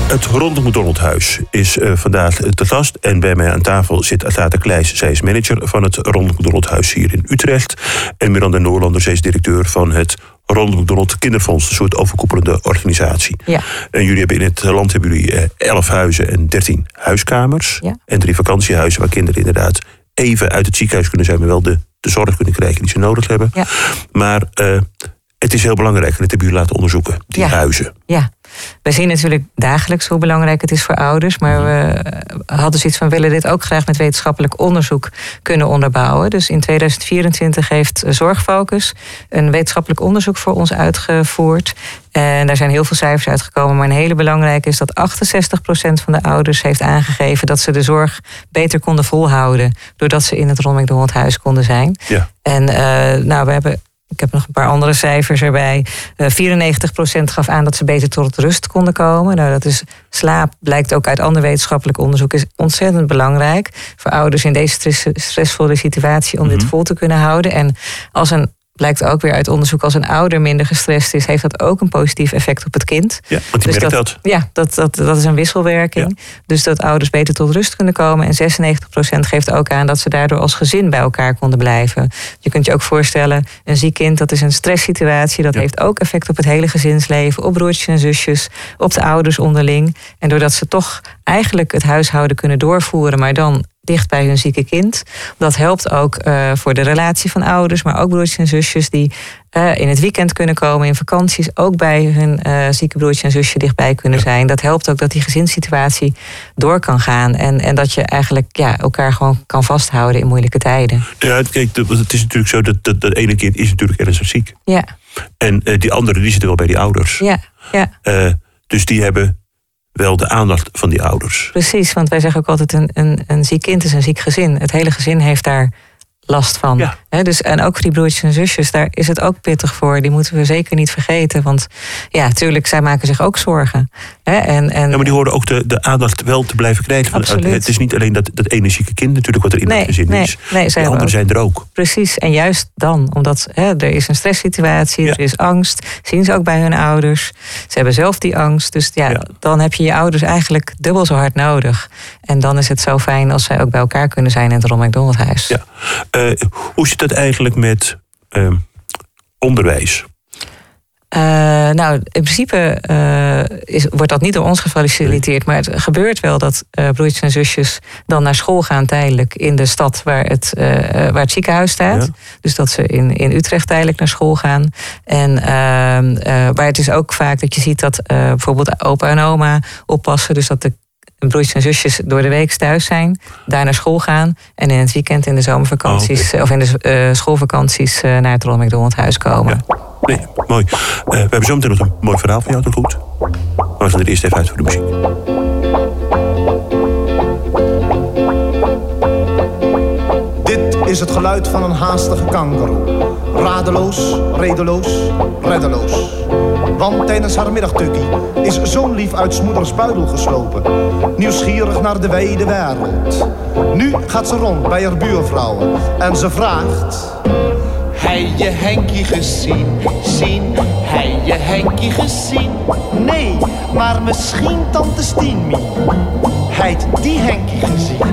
Het Ronald McDonald Huis is vandaag te gast. En bij mij aan tafel zit Agatha Kleijs. Zij is manager van het Ronald McDonald Huis hier in Utrecht. En Miranda Noorlander, zij is directeur van het Ronald McDonald Kinderfonds. Een soort overkoepelende organisatie. Ja. En jullie hebben in het land 11 huizen en 13 huiskamers. Ja. En 3 vakantiehuizen waar kinderen inderdaad even uit het ziekenhuis kunnen zijn, maar wel de zorg kunnen krijgen die ze nodig hebben. Ja. Maar het is heel belangrijk, en dat hebben jullie laten onderzoeken, die huizen. Ja, we zien natuurlijk dagelijks hoe belangrijk het is voor ouders. Maar we hadden zoiets van, willen dit ook graag met wetenschappelijk onderzoek kunnen onderbouwen. Dus in 2024 heeft Zorgfocus een wetenschappelijk onderzoek voor ons uitgevoerd. En daar zijn heel veel cijfers uitgekomen. Maar een hele belangrijke is dat 68% van de ouders heeft aangegeven dat ze de zorg beter konden volhouden doordat ze in het Ronald McDonald Huis konden zijn. Ja. En ik heb nog een paar andere cijfers erbij. 94% gaf aan dat ze beter tot rust konden komen. Nou, dat is slaap, blijkt ook uit ander wetenschappelijk onderzoek, is ontzettend belangrijk voor ouders in deze stressvolle situatie om dit vol te kunnen houden. En blijkt ook weer uit onderzoek, als een ouder minder gestrest is, heeft dat ook een positief effect op het kind. Ja, want die merkt dat. Ja, dat is een wisselwerking. Ja. Dus dat ouders beter tot rust kunnen komen. En 96% geeft ook aan dat ze daardoor als gezin bij elkaar konden blijven. Je kunt je ook voorstellen, een ziek kind, dat is een stresssituatie. Dat heeft ook effect op het hele gezinsleven, op broertjes en zusjes, op de ouders onderling. En doordat ze toch eigenlijk het huishouden kunnen doorvoeren, maar dan dicht bij hun zieke kind. Dat helpt ook voor de relatie van ouders, maar ook broertjes en zusjes die in het weekend kunnen komen, in vakanties, ook bij hun zieke broertje en zusje dichtbij kunnen zijn. Dat helpt ook dat die gezinssituatie door kan gaan. En dat je eigenlijk elkaar gewoon kan vasthouden in moeilijke tijden. Ja, kijk, het is natuurlijk zo dat ene kind is natuurlijk ernstig ziek. Ja. En die andere, die zitten wel bij die ouders. Ja. Dus die hebben wel de aandacht van die ouders. Precies, want wij zeggen ook altijd, een ziek kind is een ziek gezin. Het hele gezin heeft daar last van. Ja. En ook voor die broertjes en zusjes, daar is het ook pittig voor. Die moeten we zeker niet vergeten. Want tuurlijk, zij maken zich ook zorgen. Maar die horen ook de aandacht wel te blijven krijgen. Absoluut. Het is niet alleen dat energieke kind natuurlijk wat er in het gezin is. De anderen zijn er ook. Precies, en juist dan. Omdat er is een stresssituatie, er is angst. Zien ze ook bij hun ouders. Ze hebben zelf die angst. Dus dan heb je je ouders eigenlijk dubbel zo hard nodig. En dan is het zo fijn als zij ook bij elkaar kunnen zijn in het Ronald McDonald Huis. Ja. Hoe zit dat eigenlijk met onderwijs? In principe wordt dat niet door ons gefaciliteerd. Maar het gebeurt wel dat broertjes en zusjes dan naar school gaan tijdelijk in de stad waar het ziekenhuis staat. Ja. Dus dat ze in Utrecht tijdelijk naar school gaan. Maar het is ook vaak dat je ziet dat bijvoorbeeld opa en oma oppassen. Dus dat de broertjes en zusjes door de week thuis zijn, daar naar school gaan en in het weekend in de zomervakanties of in de schoolvakanties naar het Ronald McDonald Huis komen. Ja. Nee, mooi. We hebben zo meteen nog een mooi verhaal van jou, toch goed? Maar we gaan er eerst even uit voor de muziek. Dit is het geluid van een haastige kanker. Radeloos, redeloos, reddeloos. Want tijdens haar middagtukkie is zo'n lief uit 's moeders buidel geslopen. Nieuwsgierig naar de wijde wereld. Nu gaat ze rond bij haar buurvrouwen en ze vraagt: Hij je Henkie gezien, hij je Henkie gezien? Nee, maar misschien tante Stienmie. Hij die Henkie gezien.